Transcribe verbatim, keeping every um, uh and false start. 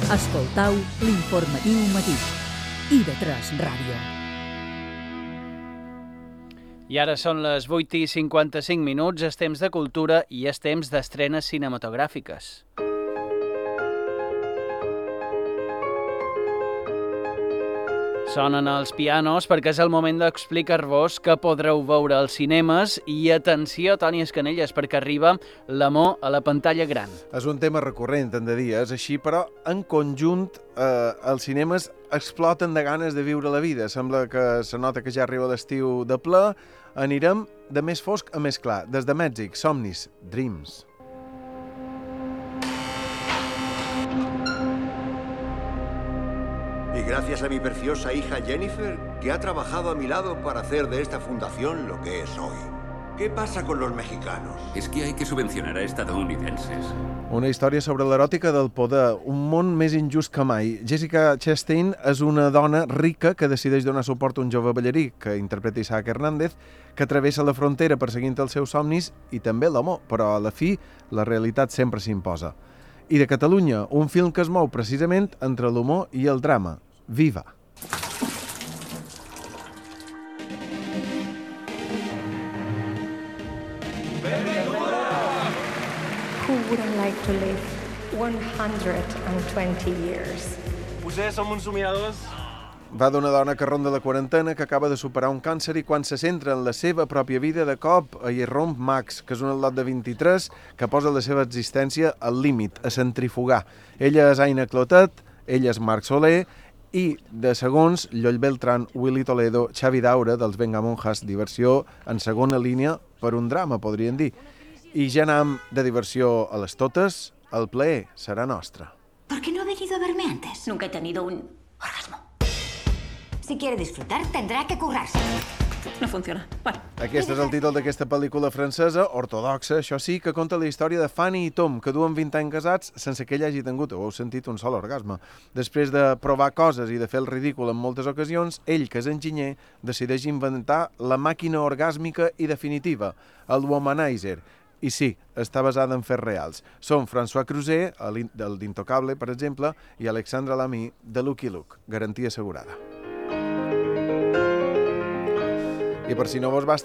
Escoltau l'informatiu matí. I de tres Ràdio. I ara són les vuit i cinquanta-cinc minuts, és temps de cultura i és temps d'estrenes cinematogràfiques. Sonen els pianos perquè és el moment d'explicar-vos què podreu veure als cinemes i atenció, Toni Escanelles, perquè arriba l'amor a la pantalla gran. És un tema recurrent, hem de dir, és així, però en conjunt eh, els cinemes exploten de ganes de viure la vida. Sembla que se nota que ja arriba l'estiu de ple. Anirem de més fosc a més clar. Des de Mèxic, somnis, Dreams. Y gracias a mi preciosa hija Jennifer, que ha trabajado a mi lado para hacer de esta fundación lo que es hoy. ¿Qué pasa con los mexicanos? Es que hay que subvencionar a estadounidenses. Una història sobre l'eròtica del poder, un món més injust que mai. Jessica Chastain és una dona rica que decideix donar suport a un jove ballarí, que interpreta Isaac Hernández, que travessa la frontera perseguint els seus somnis i també l'amor, però a la fi la realitat sempre s'imposa. I de Catalunya, un film que es mou precisament entre l'humor i el drama. Viva! Who wouldn't like to live one hundred twenty years? Potser som uns somiadors. Va d'una dona que ronda la quarantena, que acaba de superar un càncer i quan se centra en la seva pròpia vida, de cop hi irromp Max, que és un atlot de vint-i-tres que posa la seva existència al límit, a centrifugar. Ella és Aina Clotet, ell és Marc Soler, i de segons, Lloll Beltran, Willy Toledo, Xavi Daura, dels Vengamonjas, diversió en segona línia per un drama, podríem dir. I ja anam de diversió a les totes, el plaer serà nostre. ¿Por qué no ha venido a verme antes? Nunca he tenido un orgasmo. Si quiere disfrutar, tendrá que currarse. No funciona. Bueno. Aquest és el títol d'aquesta pel·lícula francesa, ortodoxa, això sí, que conta la història de Fanny i Tom, que duen vint anys casats sense que ell hagi tingut, ho heu sentit, un sol orgasme. Després de provar coses i de fer el ridícul en moltes ocasions, ell, que és enginyer, decideix inventar la màquina orgàsmica i definitiva, el Womanizer. I sí, està basada en fets reals. Són François Creuset, del d'Intocable, per exemple, i Alexandra Lamy, de Lucky Luke. Garantia assegurada. I per si no vos basta